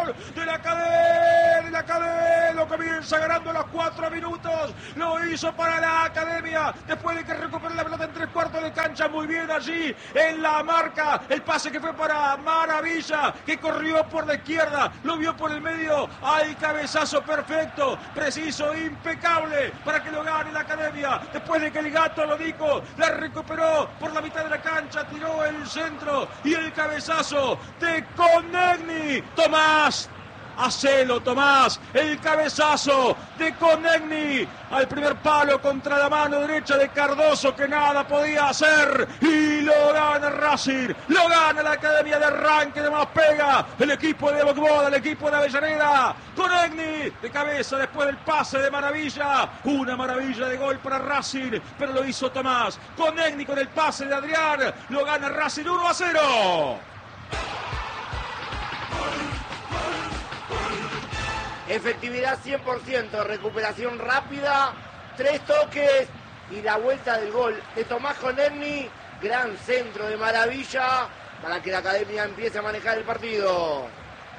gol de la Academia, lo comienza ganando a los 4 minutos, lo hizo para la Academia, después de que recuperó la pelota en 3/4 de cancha, muy bien allí en la marca, el pase que fue para Maravilla, que corrió por la izquierda, lo vio por el medio, hay cabezazo perfecto, preciso, impecable, para que lo gane la Academia, después de que el Gato Lodico la recuperó por la mitad de la cancha, tiró el centro y el cabezazo de Konechny. Tomás, hacelo Tomás, el cabezazo de Konechny al primer palo contra la mano derecha de Cardoso, que nada podía hacer, y lo gana Racing, lo gana la Academia de arranque de más pega, el equipo de Bogboda, el equipo de Avellaneda. Konechny de cabeza después del pase de Maravilla, una maravilla de gol para Racing, pero lo hizo Tomás. Konechny con el pase de Adrián, lo gana Racing 1-0. Efectividad 100%, recuperación rápida, 3 toques y la vuelta del gol de Tomás Konechny. Gran centro de Maravilla para que la Academia empiece a manejar el partido.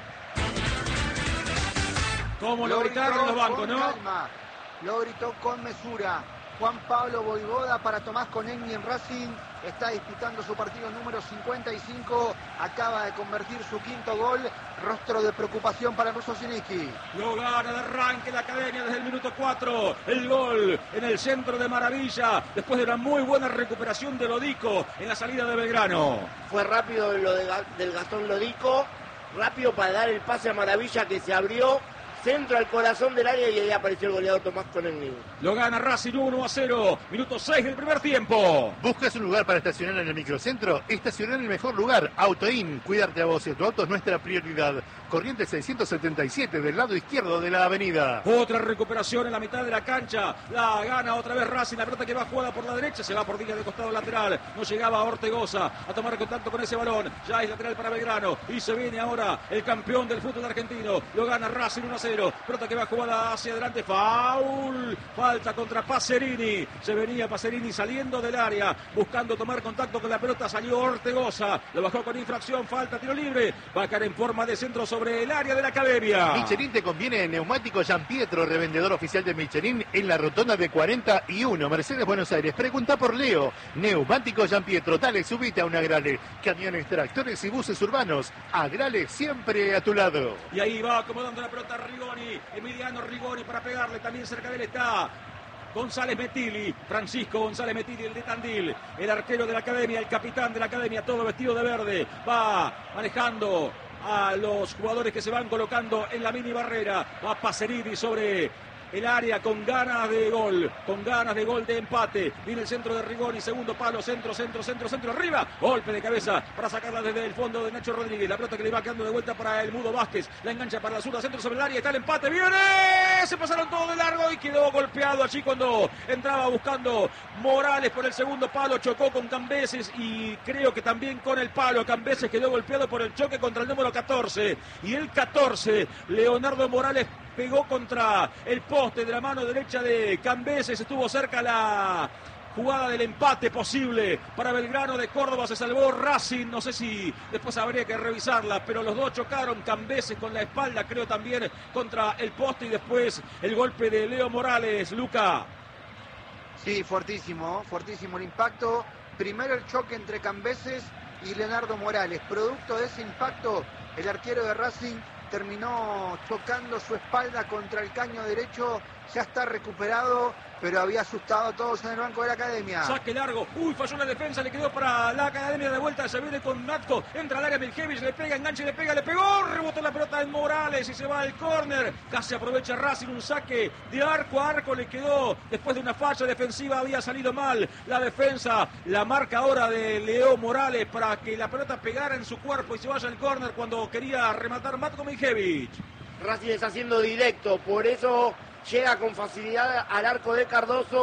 Como lo gritaron los bancos, ¿no? Calma. Lo gritó con mesura Juan Pablo Voivoda para Tomás Konechny en Racing. Está disputando su partido número 55. Acaba de convertir su 5º gol. Rostro de preocupación para Russo Siniski. Lo gana de arranque la Academia desde el minuto 4. El gol en el centro de Maravilla, después de una muy buena recuperación de Lodico en la salida de Belgrano. Fue rápido lo del Gastón Lodico. Rápido para dar el pase a Maravilla, que se abrió. Centro al corazón del área y ahí apareció el goleador Tomás Konechny. Lo gana Racing 1-0, minuto 6 del primer tiempo. ¿Buscas un lugar para estacionar en el microcentro? Estacionar en el mejor lugar, Autoin. Cuidarte a vos y a tu auto es nuestra prioridad. Corrientes 677 del lado izquierdo de la avenida. Otra recuperación en la mitad de la cancha. La gana otra vez Racing. La pelota que va jugada por la derecha. Se va por línea de costado lateral. No llegaba Ortegoza a tomar contacto con ese balón. Ya es lateral para Belgrano. Y se viene ahora el campeón del fútbol argentino. Lo gana Racing 1-0. Pelota que va jugada hacia adelante. Foul. Falta contra Pacerini. Se venía Pacerini saliendo del área. Buscando tomar contacto con la pelota. Salió Ortegoza. Lo bajó con infracción. Falta, tiro libre. Va a caer en forma de centro sobre el área de la Academia. Michelin te conviene. Neumático Gianpietro, revendedor oficial de Michelin en la rotonda de 41, Mercedes, Buenos Aires. Pregunta por Leo. Neumático Gianpietro, dale, subite a un Agrale. Camiones, tractores y buses urbanos. Agrale siempre a tu lado. Y ahí va acomodando la pelota Rigoni, Emiliano Rigoni para pegarle. También cerca de él está González Metilli, Francisco González Metilli, el de Tandil, el arquero de la Academia, el capitán de la Academia, todo vestido de verde. Va manejando a los jugadores que se van colocando en la mini barrera. Va Pacerini sobre el área con ganas de gol de empate. Viene el centro de Rigoni, segundo palo, centro, arriba. Golpe de cabeza para sacarla desde el fondo de Nacho Rodríguez. La pelota que le va quedando de vuelta para el Mudo Vázquez. La engancha para la zurda, centro sobre el área. Está el empate, viene. Se pasaron todo de largo y quedó golpeado allí cuando entraba buscando Morales por el segundo palo. Chocó con Cambeses y creo que también con el palo. Cambeses quedó golpeado por el choque contra el número 14. Y el 14, Leonardo Morales, pegó contra el poste de la mano derecha de Cambeses. Estuvo cerca la jugada del empate posible para Belgrano de Córdoba. Se salvó Racing. No sé si después habría que revisarla, pero los dos chocaron. Cambeses con la espalda, creo, también contra el poste. Y después el golpe de Leo Morales. Luca. Sí, fuertísimo el impacto. Primero el choque entre Cambeses y Leonardo Morales. Producto de ese impacto, el arquero de Racing terminó chocando su espalda contra el caño derecho. Ya está recuperado, pero había asustado a todos en el banco de la Academia. Saque largo, falló la defensa, le quedó para la Academia de vuelta, se viene con Natko, entra al área Miljevic, le pega, enganche, le pegó, rebotó la pelota en Morales y se va al córner. Casi aprovecha Racing, un saque de arco a arco, le quedó después de una falla defensiva, había salido mal la defensa. La marca ahora de Leo Morales para que la pelota pegara en su cuerpo y se vaya al córner cuando quería rematar Matko Miljevic. Racing está haciendo directo, por eso llega con facilidad al arco de Cardoso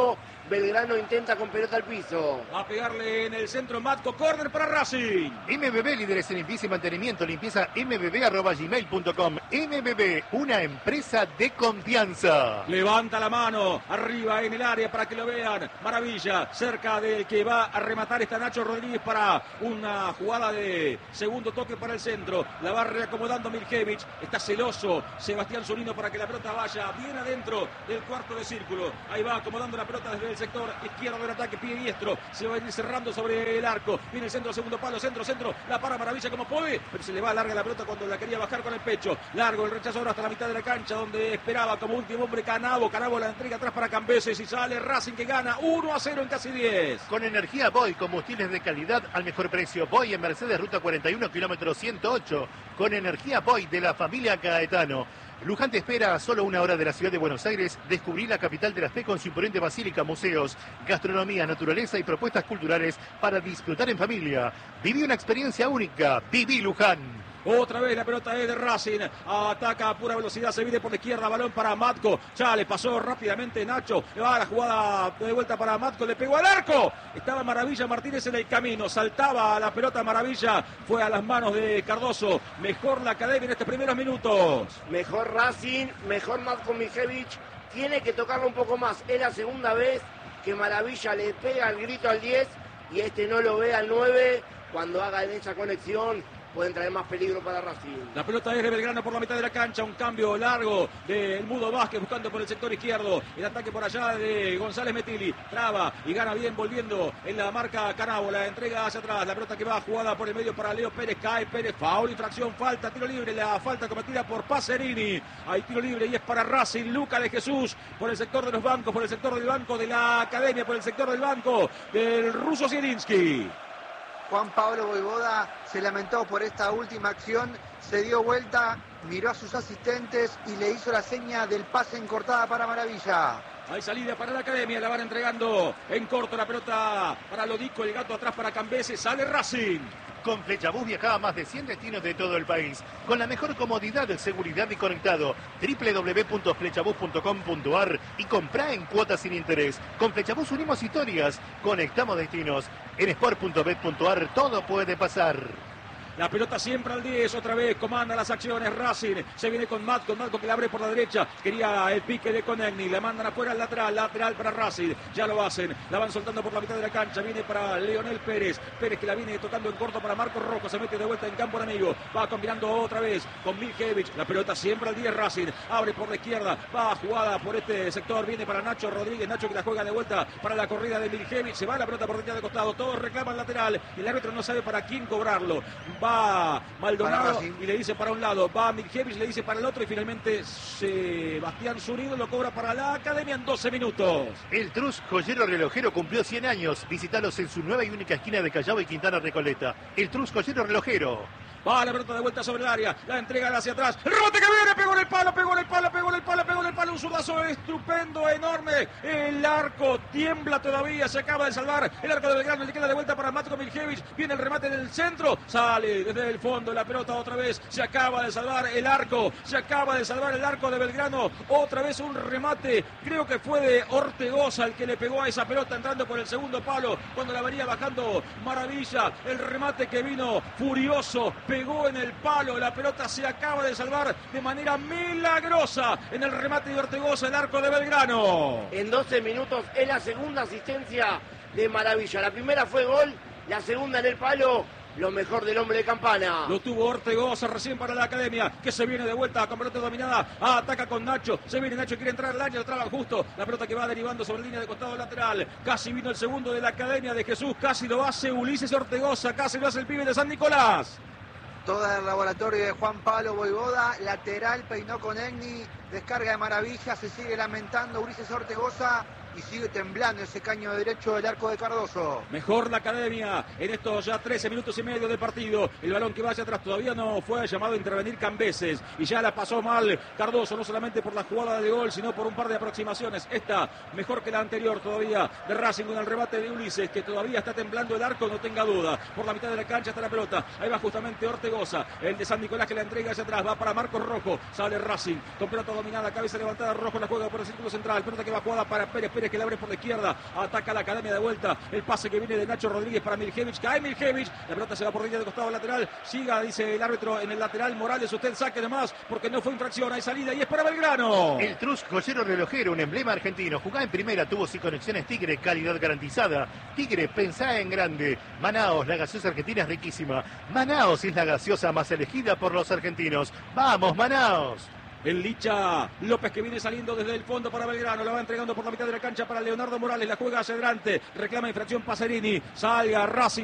Belgrano intenta con pelota al piso. Va a pegarle en el centro Matco, córner para Racing. MBB, líderes en limpieza y mantenimiento, limpieza mbb@gmail.com. MBB, una empresa de confianza. Levanta la mano, arriba en el área para que lo vean. Maravilla, cerca del que va a rematar está Nacho Rodríguez para una jugada de segundo toque para el centro. La va reacomodando Miljevich, está celoso Sebastián Zunino para que la pelota vaya bien adentro del cuarto de círculo. Ahí va acomodando la pelota desde el sector izquierdo del ataque, pie diestro, se va a ir cerrando sobre el arco, viene el centro, segundo palo, centro, la para Maravilla como puede, pero se le va larga la pelota cuando la quería bajar con el pecho, largo el rechazo ahora hasta la mitad de la cancha, donde esperaba como último hombre Canavo la entrega atrás para Cambeses y sale Racing que gana 1-0 en casi 10. Con energía Boy, combustibles de calidad al mejor precio. Boy en Mercedes, ruta 41, kilómetro 108, con energía Boy de la familia Caetano. Luján te espera a solo 1 hora de la ciudad de Buenos Aires. Descubrí la capital de la fe con su imponente basílica, museos, gastronomía, naturaleza y propuestas culturales para disfrutar en familia. Viví una experiencia única. Viví Luján. Otra vez la pelota es de Racing, ataca a pura velocidad, se viene por la izquierda, balón para Matco, ya le pasó rápidamente Nacho, le va a la jugada de vuelta para Matco, le pegó al arco, estaba Maravilla Martínez en el camino, saltaba la pelota Maravilla, fue a las manos de Cardoso, mejor la academia en estos primeros minutos. Mejor Racing, mejor Matko Miljevich, tiene que tocarlo un poco más, es la segunda vez que Maravilla le pega el grito al 10 y este no lo ve al 9, cuando haga en esa conexión pueden traer más peligro para Racing. La pelota es de Belgrano por la mitad de la cancha, un cambio largo del Mudo Vázquez buscando por el sector izquierdo, el ataque por allá de González Metilli, traba y gana bien volviendo en la marca Canavo, la entrega hacia atrás, la pelota que va jugada por el medio para Leo Pérez, cae Pérez, foul, infracción, falta, tiro libre, la falta cometida por Pacerini, hay tiro libre y es para Racing, Luca de Jesús por el sector de los bancos, por el sector del banco de la academia, por el sector del banco del ruso Zielinski. Juan Pablo Voivoda se lamentó por esta última acción, se dio vuelta, miró a sus asistentes y le hizo la seña del pase en cortada para Maravilla. Hay salida para la academia, la van entregando en corto la pelota para Lodico, el gato atrás para Cambeses, sale Racing. Con Flechabús viaja a más de 100 destinos de todo el país, con la mejor comodidad, seguridad y conectado. www.flechabús.com.ar y comprá en cuotas sin interés. Con Flechabús unimos historias, conectamos destinos. En sport.bet.ar todo puede pasar. La pelota siempre al 10, otra vez comanda las acciones Racing, se viene con Matco que le abre por la derecha, quería el pique de Konechny, le mandan afuera al lateral para Racing, ya lo hacen, la van soltando por la mitad de la cancha, viene para Leonel Pérez que la viene tocando en corto para Marcos Rojo, se mete de vuelta en campo enemigo, va combinando otra vez con Miljevich, la pelota siempre al 10 Racing, abre por la izquierda, va jugada por este sector, viene para Nacho Rodríguez, Nacho que la juega de vuelta para la corrida de Miljevich, se va la pelota por detrás de costado, todos reclaman lateral, y el árbitro no sabe para quién cobrarlo, va Maldonado y le dice para un lado, va Miljevich, le dice para el otro y finalmente Sebastián Zunino lo cobra para la academia en 12 minutos. El Trus Joyero Relojero cumplió 100 años. Visítalos en su nueva y única esquina de Callao y Quintana Recoleta. El Trus Joyero Relojero. Va la pelota de vuelta sobre el área, la entrega hacia atrás, el rebote que viene, pegó en el palo, un zurdazo estupendo, enorme, el arco tiembla todavía, se acaba de salvar, el arco de Belgrano le queda de vuelta para Matko Miljevich, viene el remate del centro, sale desde el fondo la pelota otra vez, se acaba de salvar el arco de Belgrano, otra vez un remate, creo que fue de Ortegoza el que le pegó a esa pelota entrando por el segundo palo, cuando la venía bajando Maravilla, el remate que vino furioso, pegó en el palo, la pelota se acaba de salvar de manera milagrosa en el remate de Ortegoza, el arco de Belgrano. En 12 minutos es la segunda asistencia de Maravilla, la primera fue gol, la segunda en el palo, lo mejor del hombre de Campana. Lo tuvo Ortegoza recién para la academia, que se viene de vuelta con pelota dominada, ataca con Nacho, se viene Nacho, quiere entrar al área, lo traba justo, la pelota que va derivando sobre la línea de costado lateral, casi vino el segundo de la academia de Jesús, casi lo hace Ulises Ortegoza, casi lo hace el pibe de San Nicolás. Toda el laboratorio de Juan Pablo Voivoda, lateral, peinó Konechny, descarga de Maravilla, se sigue lamentando Ulises Ortegoza y sigue temblando ese caño derecho del arco de Cardoso. Mejor la academia en estos ya 13 minutos y medio de partido. El balón que va hacia atrás todavía no fue llamado a intervenir Cambeses y ya la pasó mal Cardoso, no solamente por la jugada de gol, sino por un par de aproximaciones. Esta mejor que la anterior todavía de Racing con el remate de Ulises, que todavía está temblando el arco, no tenga duda. Por la mitad de la cancha está la pelota. Ahí va justamente Ortegoza, el de San Nicolás que la entrega hacia atrás. Va para Marcos Rojo, sale Racing con pelota dominada, cabeza levantada, Rojo la juega por el círculo central. Pelota que va jugada para Pérez Tigres que le abre por la izquierda. Ataca la academia de vuelta. El pase que viene de Nacho Rodríguez para Miljevich. Cae Miljevich. La pelota se va por línea de costado lateral. Siga, dice el árbitro en el lateral. Morales, usted saque nomás porque no fue infracción. Hay salida y es para Belgrano. El Trus joyero relojero, un emblema argentino. Jugá en primera, tubos y conexiones Tigre, calidad garantizada. Tigre, pensá en grande. Manaos, la gaseosa argentina es riquísima. Manaos es la gaseosa más elegida por los argentinos. ¡Vamos, Manaos! El Licha López que viene saliendo desde el fondo para Belgrano. La va entregando por la mitad de la cancha para Leonardo Morales. La juega hacia adelante. Reclama infracción Pacerini. Salga Racing.